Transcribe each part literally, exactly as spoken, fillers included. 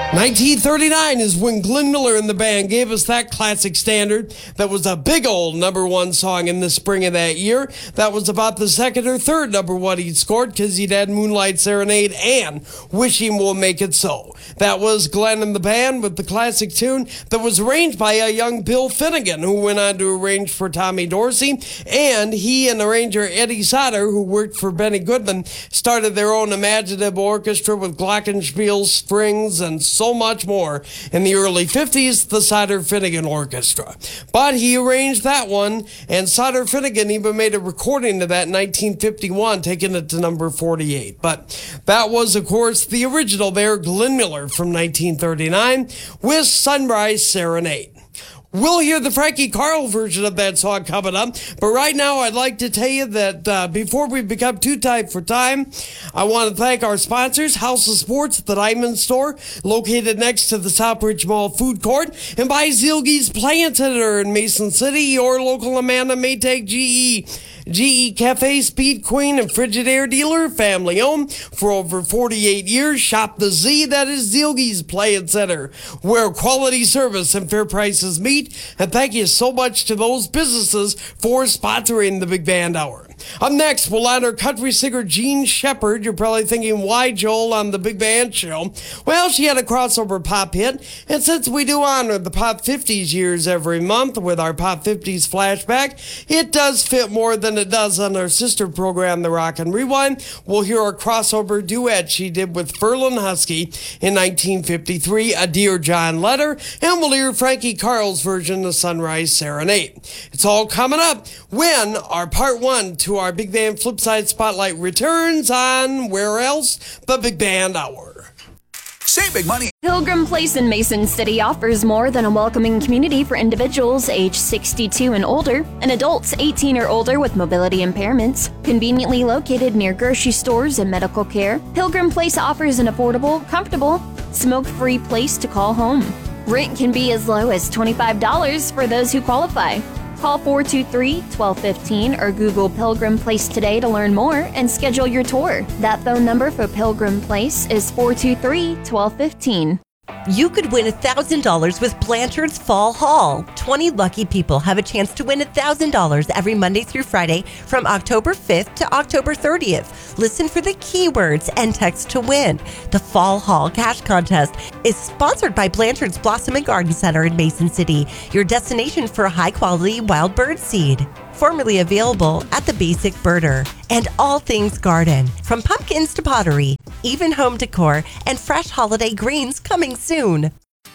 nineteen thirty-nine is when Glenn Miller and the band gave us that classic standard that was a big old number one song in the spring of that year. That was about the second or third number one he'd scored because he'd had Moonlight Serenade and Wishing Will Make It So. That was Glenn and the band with the classic tune that was arranged by a young Bill Finnegan, who went on to arrange for Tommy Dorsey, and he and arranger Eddie Sauter, who worked for Benny Goodman, started their own imaginative orchestra with glockenspiel, strings, and so much more. In the early fifties, the Sauter-Finnegan Orchestra. But he arranged that one, and Sauter-Finnegan even made a recording of that in nineteen fifty-one, taking it to number forty-eight. But that was, of course, the original there, Glenn Miller from nineteen thirty-nine, with Sunrise Serenade. We'll hear the Frankie Carl version of that song coming up, but right now I'd like to tell you that uh, before we become too tight for time, I want to thank our sponsors, House of Sports at the Diamond Store, located next to the Southbridge Mall Food Court, and by Zielke's Plant Center in Mason City, your local Amanda Maytag G E. G E Cafe, Speed Queen, and Frigidaire dealer, family owned for over forty-eight years. Shop the Z, that is Zielke's Plant Center, where quality service and fair prices meet. And thank you so much to those businesses for sponsoring the Big Band Hour. Up next, we'll honor country singer Jean Shepard. You're probably thinking, why, Joel, on the Big Band Show? Well, she had a crossover pop hit, and since we do honor the Pop fifties years every month with our Pop fifties flashback, it does fit more than it does on our sister program, The Rock and Rewind. We'll hear a crossover duet she did with Ferlin Husky in nineteen fifty-three, A Dear John Letter, and we'll hear Frankie Carl's version of Sunrise Serenade. It's all coming up when our part one to our Big Band Flipside Spotlight returns on where else? The Big Band Hour. Save big money. Pilgrim Place in Mason City offers more than a welcoming community for individuals age sixty-two and older and adults eighteen or older with mobility impairments. Conveniently located near grocery stores and medical care, Pilgrim Place offers an affordable, comfortable, smoke-free place to call home. Rent can be as low as twenty-five dollars for those who qualify. Call four two three, one two one five or Google Pilgrim Place today to learn more and schedule your tour. That phone number for Pilgrim Place is four two three, one two one five. You could win one thousand dollars with Blanchard's Fall Haul. twenty lucky people have a chance to win one thousand dollars every Monday through Friday from October fifth to October thirtieth. Listen for the keywords and text to win. The Fall Haul Cash Contest is sponsored by Blanchard's Blossom and Garden Center in Mason City, your destination for high-quality wild bird seed. Formerly available at the Basic Birder. And all things garden, from pumpkins to pottery, even home decor, and fresh holiday greens coming soon.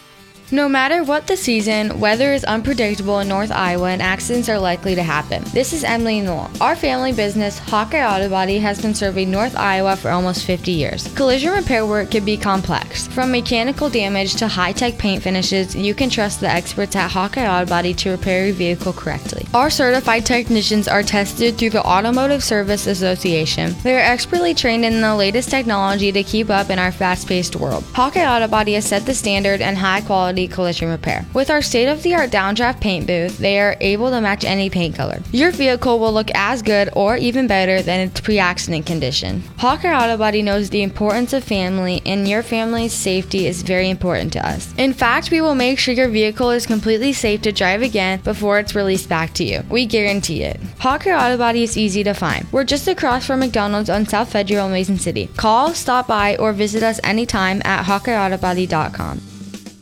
No matter what the season, weather is unpredictable in North Iowa and accidents are likely to happen. This is Emily Knoll. Our family business, Hawkeye Auto Body, has been serving North Iowa for almost fifty years. Collision repair work can be complex. From mechanical damage to high-tech paint finishes, you can trust the experts at Hawkeye Auto Body to repair your vehicle correctly. Our certified technicians are tested through the Automotive Service Association. They are expertly trained in the latest technology to keep up in our fast-paced world. Hawkeye Auto Body has set the standard and high-quality collision repair. With our state-of-the-art downdraft paint booth, they are able to match any paint color. Your vehicle will look as good or even better than its pre-accident condition. Hawkeye Auto Body knows the importance of family, and your family's safety is very important to us. In fact, we will make sure your vehicle is completely safe to drive again before it's released back to you. We guarantee it. Hawkeye Auto Body is easy to find. We're just across from McDonald's on South Federal in Mason City. Call, stop by, or visit us anytime at hawkeye auto body dot com.